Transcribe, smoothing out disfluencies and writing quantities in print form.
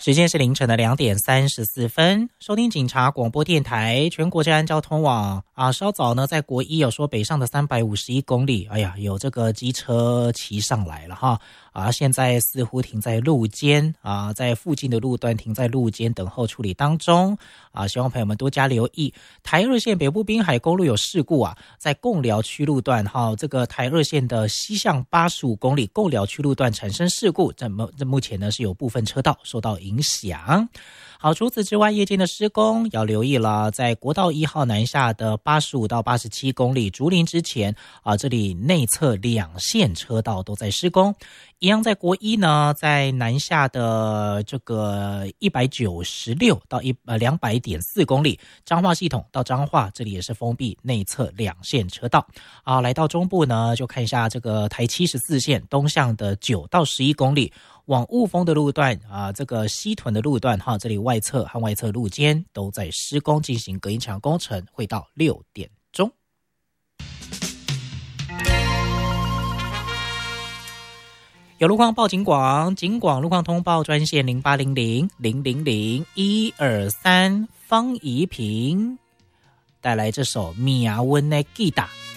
时间是凌晨的2:34，收听警察广播电台全国治安交通网啊。稍早呢，在国一有说北上的351公里，哎呀，有这个机车骑上来了哈啊，现在似乎停在路肩啊，在附近的路段停在路肩等候处理当中啊，希望朋友们多加留意。台二线北部滨海公路有事故啊，在贡寮区路段哈，这个台二线的西向85公里贡寮区路段产生事故，这目前呢是有部分车道受到影响。好，除此之外，夜间的施工要留意了，在国道1号南下的85到87公里竹林之前啊，这里内侧2线车道都在施工。一样在国一呢，在南下的这个196到200.4公里，彰化系统到彰化这里也是封闭内侧2线车道啊。来到中部呢，就看一下这个台74线东向的9到11公里。往雾峰的路段啊，这个西屯的路段哈，这里外侧和外侧路肩都在施工进行隔音墙工程，会到6点钟。有路况报警广，警广路况通报专线0800-000-123，方怡平带来这首米亚温的吉他。